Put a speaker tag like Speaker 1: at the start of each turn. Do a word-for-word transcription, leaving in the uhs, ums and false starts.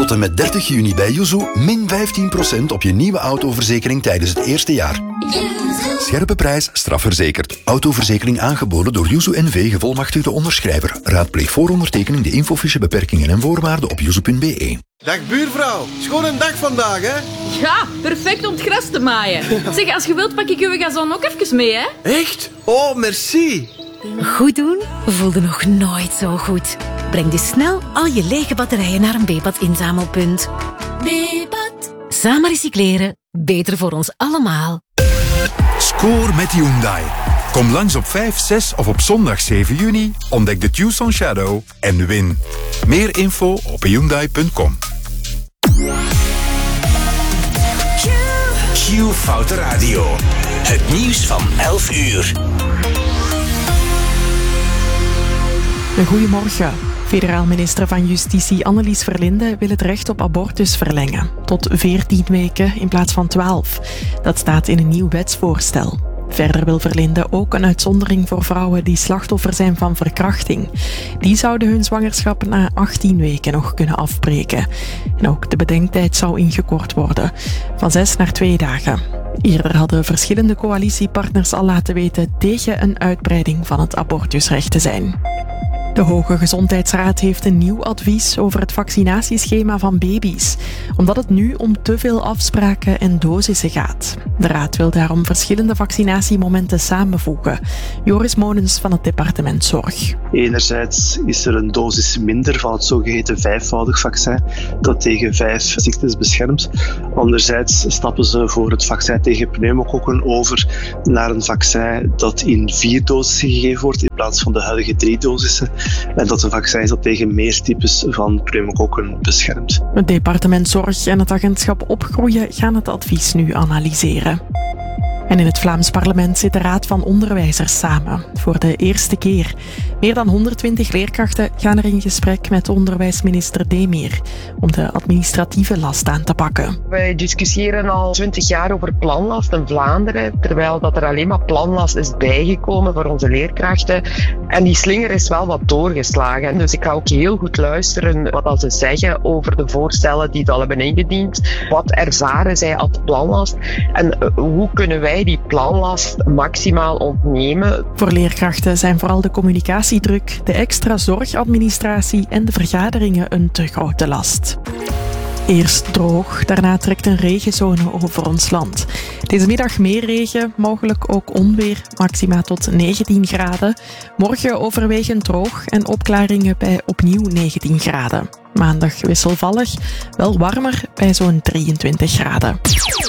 Speaker 1: Tot en met dertig juni bij Yuzu min vijftien procent op je nieuwe autoverzekering tijdens het eerste jaar. Scherpe prijs, strafverzekerd. Autoverzekering aangeboden door Yuzu N V, gevolmachtigde onderschrijver. Raadpleeg voor ondertekening de infofiche, beperkingen en voorwaarden op yuzu punt b e.
Speaker 2: Dag buurvrouw, schoon een dag vandaag, hè?
Speaker 3: Ja, perfect om het gras te maaien. Zeg, als je wilt pak ik uw gazon ook even mee, hè?
Speaker 2: Echt? Oh, merci.
Speaker 4: Goed doen voelde nog nooit zo goed. Breng dus snel al je lege batterijen naar een B-pad inzamelpunt. B-pad. Samen recycleren, beter voor ons allemaal.
Speaker 5: Score met Hyundai. Kom langs op vijf, zes of op zondag zeven juni, ontdek de Tucson Shadow en win. Meer info op hyundai punt com.
Speaker 6: Q Foute Radio. Het nieuws van elf uur.
Speaker 7: Goedemorgen. Federaal minister van Justitie Annelies Verlinde wil het recht op abortus verlengen. Tot veertien weken in plaats van twaalf. Dat staat in een nieuw wetsvoorstel. Verder wil Verlinde ook een uitzondering voor vrouwen die slachtoffer zijn van verkrachting. Die zouden hun zwangerschap na achttien weken nog kunnen afbreken. En ook de bedenktijd zou ingekort worden, van zes naar twee dagen. Eerder hadden verschillende coalitiepartners al laten weten tegen een uitbreiding van het abortusrecht te zijn. De Hoge Gezondheidsraad heeft een nieuw advies over het vaccinatieschema van baby's, omdat het nu om te veel afspraken en dosissen gaat. De raad wil daarom verschillende vaccinatiemomenten samenvoegen. Joris Monens van het departement Zorg.
Speaker 8: Enerzijds is er een dosis minder van het zogeheten vijfvoudig vaccin dat tegen vijf ziektes beschermt. Anderzijds stappen ze voor het vaccin tegen pneumokokken over naar een vaccin dat in vier dosissen gegeven wordt in plaats van de huidige drie dosissen. En dat een vaccin is dat tegen meer types van pneumokokken beschermt.
Speaker 7: Het departement Zorg en het agentschap Opgroeien gaan het advies nu analyseren. En in het Vlaams parlement zit de Raad van Onderwijzers samen. Voor de eerste keer. Meer dan honderdtwintig leerkrachten gaan er in gesprek met onderwijsminister Demeer om de administratieve last aan te pakken.
Speaker 9: Wij discussiëren al twintig jaar over planlast in Vlaanderen, terwijl dat er alleen maar planlast is bijgekomen voor onze leerkrachten. En die slinger is wel wat doorgeslagen. Dus ik ga ook heel goed luisteren wat ze zeggen over de voorstellen die ze al hebben ingediend. Wat ervaren zij als planlast en hoe kunnen wij die planlast maximaal ontnemen.
Speaker 7: Voor leerkrachten zijn vooral de communicatiedruk, de extra zorgadministratie en de vergaderingen een te grote last. Eerst droog, daarna trekt een regenzone over ons land. Deze middag meer regen, mogelijk ook onweer, maxima tot negentien graden. Morgen overwegend droog en opklaringen bij opnieuw negentien graden. Maandag wisselvallig, wel warmer bij zo'n drieëntwintig graden.